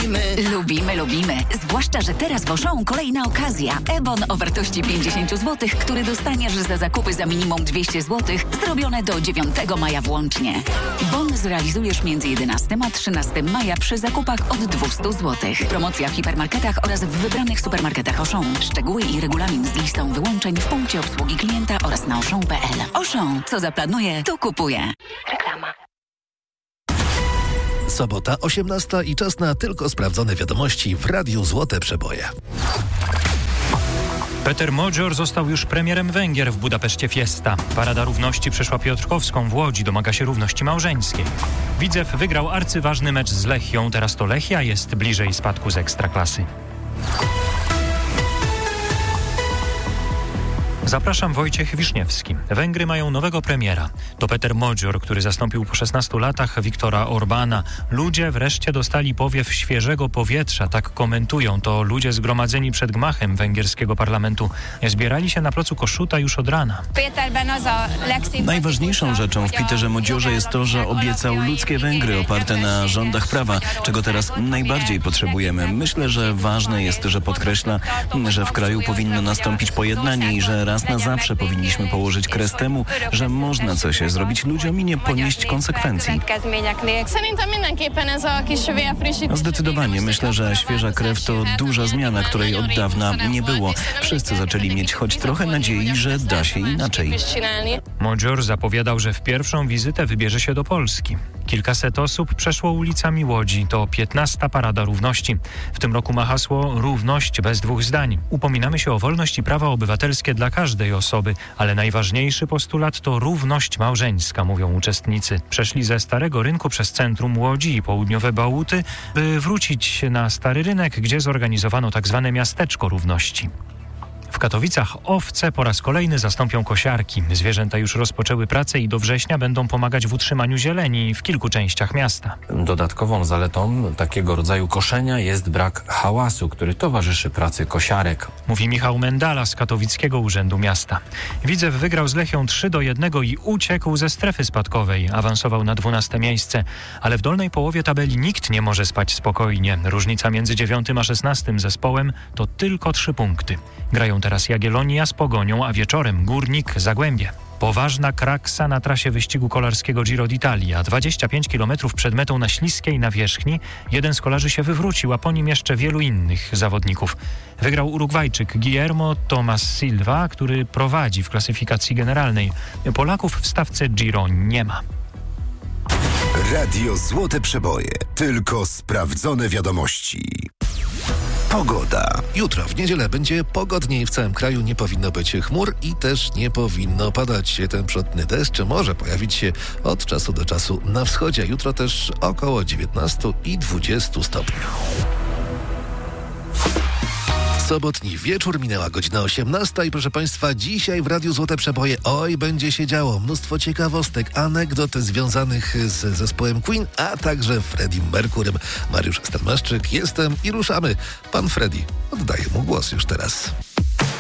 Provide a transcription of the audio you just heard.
Lubimy. Zwłaszcza, że teraz w Auchan kolejna okazja. E-bon o wartości 50 zł, który dostaniesz za zakupy za minimum 200 zł, zrobione do 9 maja włącznie. Bon zrealizujesz między 11 a 13 maja przy zakupach od 200 zł. Promocja w hipermarketach oraz w wybranych supermarketach Auchan. Szczegóły i regulamin z listą wyłączeń w punkcie obsługi klienta oraz na auchan.pl. Auchan, co zaplanuje, to kupuje. Reklama. Sobota 18 i czas na tylko sprawdzone wiadomości w Radiu Złote Przeboje. Peter Modzior został już premierem Węgier w Budapeszcie Fiesta. Parada Równości przeszła Piotrkowską w Łodzi, domaga się równości małżeńskiej. Widzew wygrał arcyważny mecz z Lechią, teraz to Lechia jest bliżej spadku z Ekstraklasy. Zapraszam, Wojciech Wiszniewski. Węgry mają nowego premiera. To Peter Modzior, który zastąpił po 16 latach Viktora Orbana. Ludzie wreszcie dostali powiew świeżego powietrza, tak komentują to ludzie zgromadzeni przed gmachem węgierskiego parlamentu. Zbierali się na placu Kossuth już od rana. Najważniejszą rzeczą w Peterze Modziorze jest to, że obiecał ludzkie Węgry oparte na rządach prawa, czego teraz najbardziej potrzebujemy. Myślę, że ważne jest, że podkreśla, że w kraju powinno nastąpić pojednanie i że raz na zawsze powinniśmy położyć kres temu, że można coś zrobić ludziom i nie ponieść konsekwencji. Zdecydowanie. Myślę, że świeża krew to duża zmiana, której od dawna nie było. Wszyscy zaczęli mieć choć trochę nadziei, że da się inaczej. Modzior zapowiadał, że w pierwszą wizytę wybierze się do Polski. Kilkaset osób przeszło ulicami Łodzi. To 15. Parada Równości. W tym roku ma hasło Równość bez dwóch zdań. Upominamy się o wolność i prawa obywatelskie dla każdej osoby, ale najważniejszy postulat to równość małżeńska, mówią uczestnicy. Przeszli ze Starego Rynku przez centrum Łodzi i południowe Bałuty, by wrócić na Stary Rynek, gdzie zorganizowano tzw. miasteczko równości. W Katowicach owce po raz kolejny zastąpią kosiarki. Zwierzęta już rozpoczęły pracę i do września będą pomagać w utrzymaniu zieleni w kilku częściach miasta. Dodatkową zaletą takiego rodzaju koszenia jest brak hałasu, który towarzyszy pracy kosiarek. Mówi Michał Mendala z Katowickiego Urzędu Miasta. Widzew wygrał z Lechią 3-1 i uciekł ze strefy spadkowej. Awansował na 12 miejsce, ale w dolnej połowie tabeli nikt nie może spać spokojnie. Różnica między 9 a 16 zespołem to tylko 3 punkty. Grają teraz Jagiellonia z Pogonią, a wieczorem Górnik Zagłębie. Poważna kraksa na trasie wyścigu kolarskiego Giro d'Italia. 25 km przed metą na śliskiej nawierzchni jeden z kolarzy się wywrócił, a po nim jeszcze wielu innych zawodników. Wygrał Urugwajczyk Guillermo Tomas Silva, który prowadzi w klasyfikacji generalnej. Polaków w stawce Giro nie ma. Radio Złote Przeboje. Tylko sprawdzone wiadomości. Pogoda. Jutro w niedzielę będzie pogodniej w całym kraju, nie powinno być chmur i też nie powinno padać. Ten przodny deszcz może pojawić się od czasu do czasu na wschodzie. Jutro też około 19 i 20 stopni. Sobotni wieczór, minęła godzina 18 i proszę Państwa, dzisiaj w Radiu Złote Przeboje będzie się działo. Mnóstwo ciekawostek, anegdot związanych z zespołem Queen, a także Freddie Mercurym. Mariusz Stelmaszczyk jestem i ruszamy. Pan Freddie, oddaję mu głos już teraz.